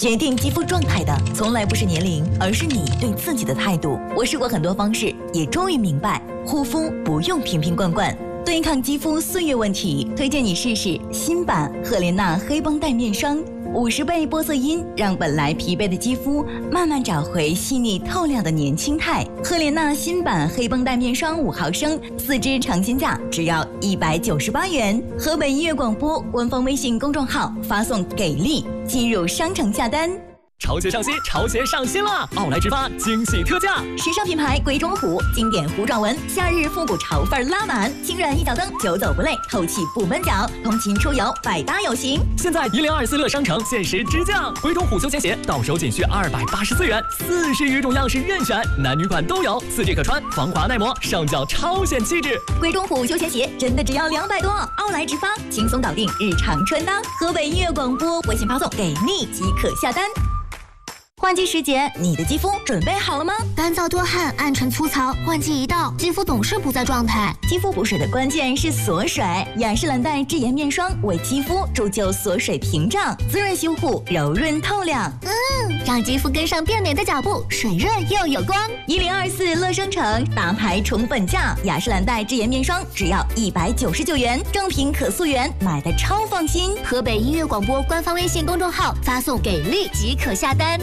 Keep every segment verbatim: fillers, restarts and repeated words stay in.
决定肌肤状态的从来不是年龄，而是你对自己的态度。我试过很多方式，也终于明白，护肤不用瓶瓶罐罐。对抗肌肤岁月问题，推荐你试试新版赫莲娜黑绷带面霜。五十倍玻色因让本来疲惫的肌肤慢慢找回细腻透亮的年轻态。赫莲娜新版黑绷带面霜五毫升，四支尝鲜价只要一百九十八元。河北音乐广播官方微信公众号发送给力，进入商城下单。 潮鞋上新，潮鞋上新了！奥莱直发惊喜特价， 时尚品牌鬼冢虎，经典虎爪纹，夏日复古潮范拉满，轻软一脚蹬，久走不累，透气不闷脚，通勤出游百搭有型。 现在一零二四乐商城限时直降，鬼冢虎休闲鞋到手仅需二百八十四元，四十余种样式任选，男女款都有，四季可穿，防滑耐磨，上脚超显气质。 鬼冢虎休闲鞋真的只要两百多，奥莱直发轻松搞定日常穿搭。河北音乐广播微信发送给力即可下单。换季时节，你的肌肤准备好了吗？ 干燥多汗、暗沉粗糙，换季一到，肌肤总是不在状态。 肌肤补水的关键是锁水，雅诗兰黛智颜面霜为肌肤铸就锁水屏障，滋润修护，柔润透亮。 嗯，让肌肤跟上变美的脚步，水润又有光。 一零二四乐商城大牌宠粉价，雅诗兰黛智颜面霜只要一百九十九元，正品可溯源，买的超放心。 河北音乐广播官方微信公众号发送给力即可下单。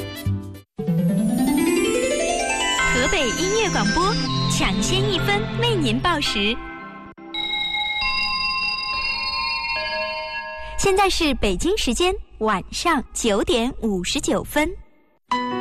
河北音乐广播，抢先一分为您报时。现在是北京时间晚上九点五十九分。